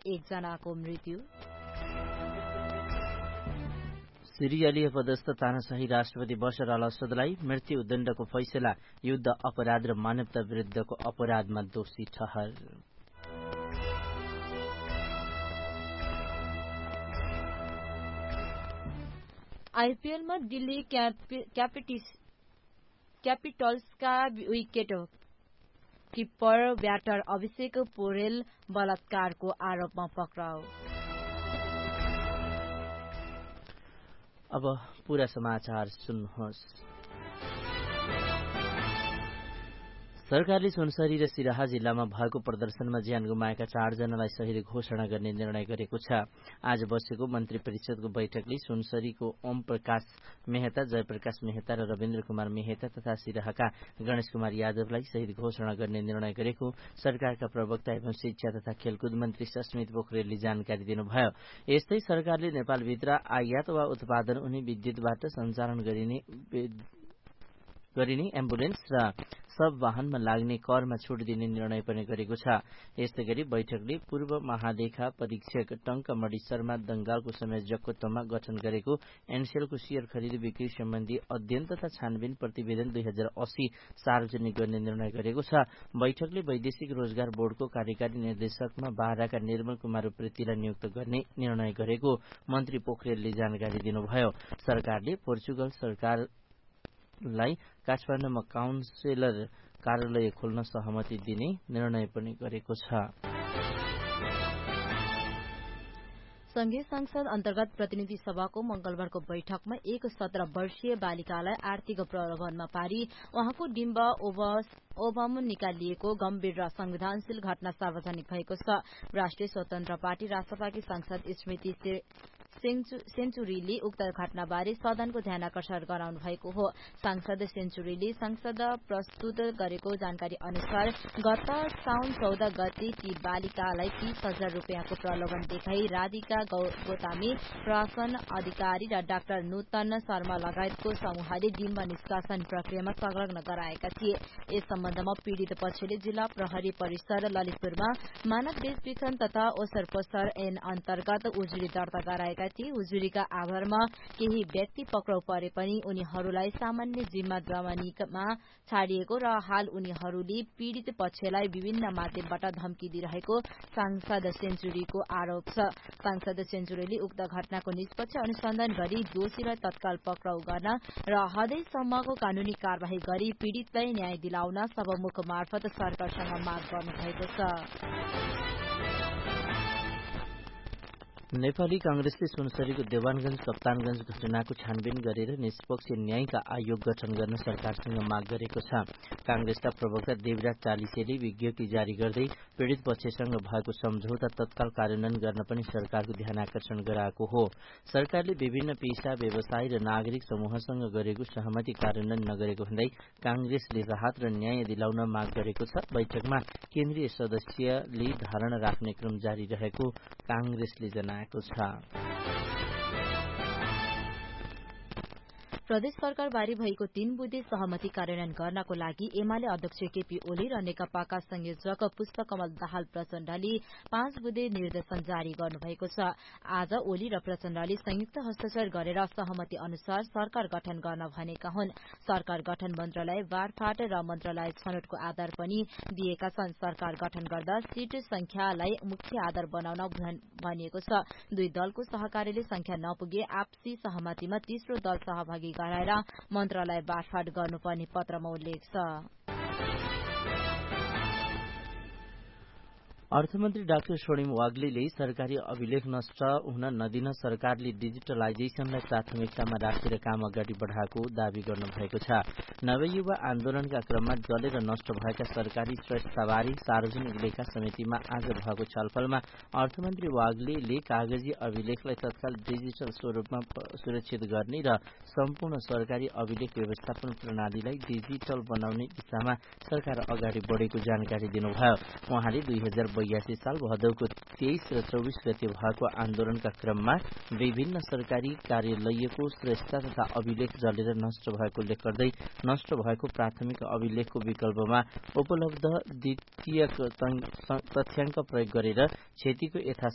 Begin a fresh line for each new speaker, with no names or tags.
एकजनाको मृत्यु।
सिरियाली अपदस्थ तानाशाही राष्ट्रपति बशर अल असदलाई मृत्युदण्डको फैसला युद्ध अपराध र मानवता विरुद्धको अपराधमा दोषी ठहर।
आईपीएलमा दिल्ली क्यापिटल्सका विकेट किपर ब्याटर अभिषेक पोरेल बलात्कारको आरोपमा पक्राउ।
अब पूरा समाचार सुन्नुहोस्। सरकारले सुनसरी र सिराहा जिल्लामा भएको प्रदर्शनमा ज्यान गुमाएका 4 जनालाई शहीद घोषणा गर्ने निर्णय गरेको छ। आज बसेको मन्त्री परिषदको बैठकले सुनसरीको ओम प्रकाश मेहता, जयप्रकाश मेहता र रविन्द्र कुमार मेहता तथा सिराहाका गणेश कुमार यादवलाई शहीद घोषणा गर्ने निर्णय गरेको सरकारका प्रवक्ता एवं शिक्षा तथा खेलकुद मन्त्री सस्मित पोखरेलले जानकारी दिनुभयो। यस्तै सरकारले नेपालभित्र आयात वा उत्पादन हुने विद्युतबाट सञ्चालन गरिने एम्बुलेन्स र सब वाहनमा लाग्ने करमा छुट दिने निर्णय पनि गरेको छ। यस्तै गरी बैठकले पूर्व महालेखा परीक्षक टंकमणि शर्मा दंगालको संयोजकत्वमा गठन गरेको एनसेलको शेयर खरिद बिक्री सम्बन्धी अध्ययन तथा छानबिन प्रतिवेदन 2080 सार्वजनिक गर्ने निर्णय गरेको छ। बैठकले वैदेशिक रोजगार बोर्डको कार्यकारी निर्देशकमा बाह्रका निर्मल कुमार उप्रेतीलाई नियुक्त गर्ने निर्णय गरेको मन्त्री पोखरेलले जानकारी दिनुभयो। सरकारले पोर्चुगल सरकारलाई काठमाडौँमा काउन्सिलर कार्यालय खोल्न सहमति दिने निर्णय पनि गरेको छ।
संघीय संसद अन्तर्गत प्रतिनिधि सभाको मंगलबारको बैठकमा एक 17 वर्षीय बालिकालाई आर्थिक प्रलोभनमा पारी उहाँको डिम्ब ओभम निकालिएको गम्भीर र संविधानशील घटना सार्वजनिक भएको छ। राष्ट्रिय स्वतन्त्र पार्टी राष्ट्रपाकी सांसद स्मृति सेन्चुरीले उक्त घटनाबारे सदनको ध्यान आकर्षण गराउनु भएको हो। सांसद सेन्चुरीले संसद प्रस्तुत गरेको जानकारी अनुसार गत साउन 14 गते ती बालिकालाई 30,000 रूपियाँको प्रलोभन देखाई राधिका गोतामी, प्रशासन अधिकारी र डाक्टर नूतन शर्मा लगायतको समूहले डिम्ब निष्कासन प्रक्रियामा संलग्न गराएका थिए। यस सम्बन्धमा पीड़ित पक्षले जिल्ला प्रहरी परिसर ललितपुरमा मानव बेचबिखन तथा ओसर पोसर ऐन अन्तर्गत उजुरी दर्ता गराएका थिए। उजुरीका आधारमा केही व्यक्ति पक्राउ परे पनि उनीहरूलाई सामान्य जिम्मा जमानीमा छाडिएको र हाल उनीहरूले पीड़ित पक्षलाई विभिन्न माध्यमबाट धम्की दिइरहेको सांसद सेन्चुरीको आरोप छ। सांसद सेन्चुरीले उक्त घटनाको निष्पक्ष अनुसन्धान गरी दोषीलाई तत्काल पक्राउ गर्न र हदैसम्मको कानूनी कार्यवाही गरी पीड़ितलाई न्याय दिलाउन सभामुख मार्फत सरकारसँग माग गर्नुभएको छ।
नेपाली कांग्रेसले सुनसरीको देवानगंज कप्तानगंज घटनाको छानबिन गरेर निष्पक्ष न्यायिक आयोग गठन गर्न सरकारसँग माग गरेको छ। कांग्रेसका प्रवक्ता देवराज चालिसेले विज्ञप्ति जारी गर्दै पीड़ित पक्षसँग भएको सम्झौता तत्काल कार्यान्वयन गर्न पनि सरकारको ध्यान आकर्षण गराएको हो। सरकारले विभिन्न पेशा, व्यवसाय र नागरिक समूहसँग गरेको सहमति कार्यान्वयन नगरेको भन्दै कांग्रेसले राहत र न्याय दिलाउन माग गरेको छ। बैठकमा केन्द्रीय सदस्यले धारणा राख्ने क्रम जारी रहेको कांग्रेसले जनाएको छ।
प्रदेश सरकारबारे भएको 3 बुँदे सहमति कार्यान्वयन गर्नको लागि एमाले अध्यक्ष केपी ओली र नेकपाका संयोजक पुष्पकमल दाहाल प्रचण्डले 5 बुँदे निर्देशन जारी गर्नुभएको छ। आज ओली र प्रचण्डले संयुक्त हस्ताक्षर गरेर सहमति अनुसार सरकार गठन गर्न भनेका हुन्। सरकार गठन मन्त्रालय बाँडफाँड र मन्त्रालय छनौटको आधार पनि दिएका छन्। सरकार गठन गर्दा सीट संख्यालाई मुख्य आधार बनाउन भनिएको छ। दुई दलको सहकारीले संख्या नपुगे आपसी सहमतिमा तेस्रो दल सहभागी गराएर मन्त्रालय बाँडफाँड गर्नुपर्ने पत्रमा उल्लेख छ।
अर्थमन्त्री डाक्टर स्वर्णिम वाग्लेले सरकारी अभिलेख नष्ट हुन नदिन सरकारले डिजिटलाइजेसनलाई प्राथमिकतामा राखेर काम अगाडि बढ़ाएको दावी गर्नुभएको छ। नवयुवा आन्दोलनका क्रममा जलेर नष्ट भएका सरकारी स्रष्टाबारे सार्वजनिक लेखा समितिमा आज भएको छलफलमा अर्थमन्त्री वाग्लेले कागजी अभिलेखलाई तत्काल डिजिटल स्वरूपमा सुरक्षित गर्ने र सम्पूर्ण सरकारी अभिलेख व्यवस्थापन प्रणालीलाई डिजिटल बनाउने दिशामा सरकार अगाडि बढ़ेको जानकारी दिनुभयो। उहाँले 2082 साल भदौको 23 र 24 गते भएको आन्दोलनका क्रममा विभिन्न सरकारी कार्यालयको श्रेष्ठता तथा अभिलेख जलेर नष्ट भएको उल्लेख गर्दै नष्ट भएको प्राथमिक अभिलेखको विकल्पमा उपलब्ध द्वितीयक तथ्याङ्क प्रयोग गरेर क्षतिको